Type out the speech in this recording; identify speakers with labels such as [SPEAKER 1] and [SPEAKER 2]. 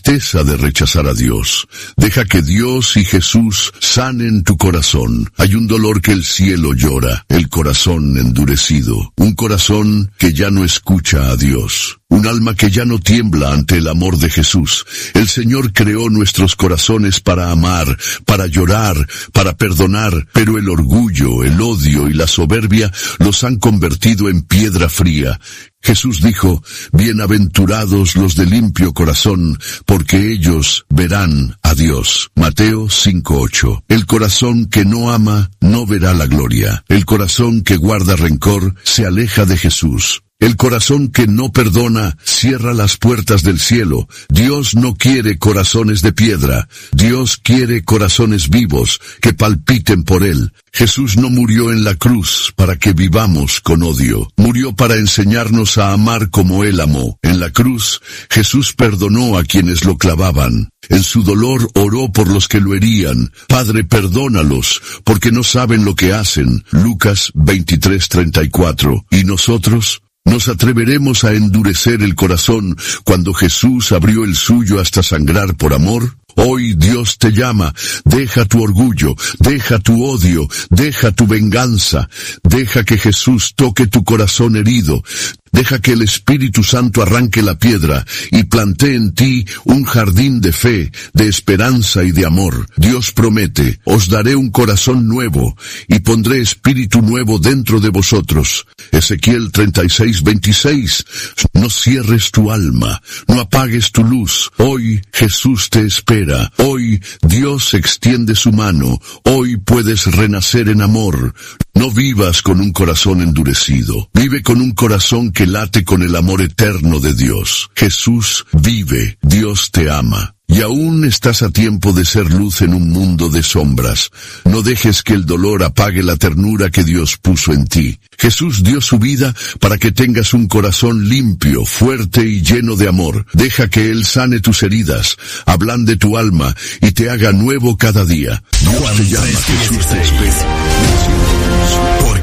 [SPEAKER 1] tristeza de rechazar a Dios. Deja que Dios y Jesús sanen tu corazón. Hay un dolor que el cielo llora, el corazón endurecido, un corazón que ya no escucha a Dios. Un alma que ya no tiembla ante el amor de Jesús. El Señor creó nuestros corazones para amar, para llorar, para perdonar, pero el orgullo, el odio y la soberbia los han convertido en piedra fría. Jesús dijo, bienaventurados los de limpio corazón, porque ellos verán a Dios. Mateo 5:8. El corazón que no ama no verá la gloria. El corazón que guarda rencor se aleja de Jesús. El corazón que no perdona cierra las puertas del cielo. Dios no quiere corazones de piedra. Dios quiere corazones vivos que palpiten por Él. Jesús no murió en la cruz para que vivamos con odio. Murió para enseñarnos a amar como Él amó. En la cruz, Jesús perdonó a quienes lo clavaban. En su dolor oró por los que lo herían. Padre, perdónalos, porque no saben lo que hacen. Lucas 23:34. ¿Y nosotros? ¿Nos atreveremos a endurecer el corazón cuando Jesús abrió el suyo hasta sangrar por amor? Hoy Dios te llama, deja tu orgullo, deja tu odio, deja tu venganza, deja que Jesús toque tu corazón herido, deja que el Espíritu Santo arranque la piedra y plantee en ti un jardín de fe, de esperanza y de amor. Dios promete, os daré un corazón nuevo y pondré espíritu nuevo dentro de vosotros. Ezequiel 36:26. No cierres tu alma, no apagues tu luz. Hoy Jesús te espera. Hoy Dios extiende su mano. Hoy puedes renacer en amor. No vivas con un corazón endurecido. Vive con un corazón que late con el amor eterno de Dios. Jesús vive. Dios te ama. Y aún estás a tiempo de ser luz en un mundo de sombras. No dejes que el dolor apague la ternura que Dios puso en ti. Jesús dio su vida para que tengas un corazón limpio, fuerte y lleno de amor. Deja que Él sane tus heridas, ablande tu alma y te haga nuevo cada día. Dios te llama, Jesús te espera.